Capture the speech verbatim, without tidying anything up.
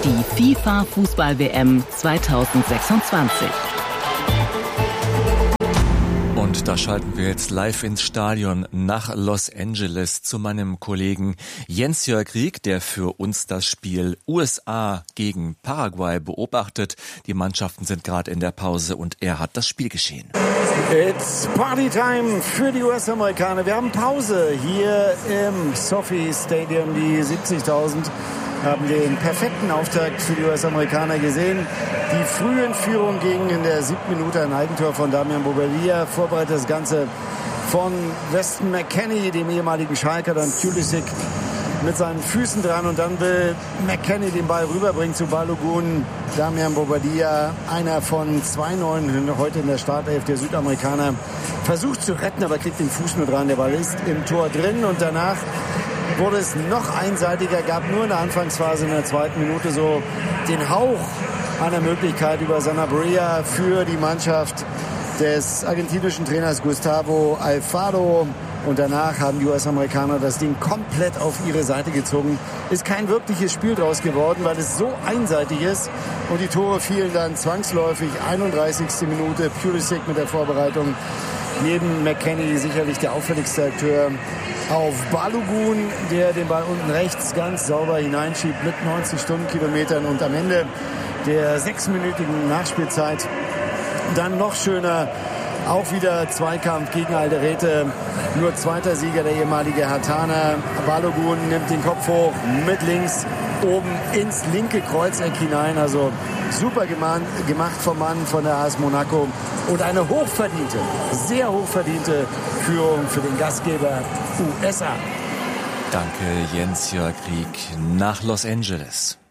Die FIFA-Fußball-W M zweitausendsechsundzwanzig. Und da schalten wir jetzt live ins Stadion nach Los Angeles zu meinem Kollegen Jens-Jörg Rieck, der für uns das Spiel U S A gegen Paraguay beobachtet. Die Mannschaften sind gerade in der Pause und er hat das Spielgeschehen. It's Party Time für die U S-Amerikaner. Wir haben Pause hier im SoFi Stadium. Die siebzigtausend haben den perfekten Auftakt für die U S-Amerikaner gesehen. Die frühe in Führung ging in der siebten Minute, ein Eigentor von Damian Bobadilla. Vorbereitet das Ganze von Weston McKennie, dem ehemaligen Schalker, dann Pulisic mit seinen Füßen dran und dann will McKennie den Ball rüberbringen zu Balogun. Damian Bobadilla, einer von zwei Neuen heute in der Startelf der Südamerikaner, versucht zu retten, aber kriegt den Fuß nur dran. Der Ball ist im Tor drin und danach wurde es noch einseitiger, gab nur in der Anfangsphase in der zweiten Minute so den Hauch einer Möglichkeit über Sanabria für die Mannschaft des argentinischen Trainers Gustavo Alfaro. Und danach haben die U S-Amerikaner das Ding komplett auf ihre Seite gezogen. Ist kein wirkliches Spiel draus geworden, weil es so einseitig ist. Und die Tore fielen dann zwangsläufig. einunddreißigste Minute, Pulisic mit der Vorbereitung. Neben McKennie sicherlich der auffälligste Akteur auf Balogun, der den Ball unten rechts ganz sauber hineinschiebt mit neunzig Stundenkilometern. Und am Ende der sechsminütigen Nachspielzeit dann noch schöner. Auch wieder Zweikampf gegen Alderete. Nur zweiter Sieger, der ehemalige Hatana. Balogun nimmt den Kopf hoch mit links oben ins linke Kreuzeck hinein. Also super gemacht vom Mann von der A S Monaco. Und eine hochverdiente, sehr hochverdiente Führung für den Gastgeber U S A. Danke Jens-Jörg Rieck nach Los Angeles.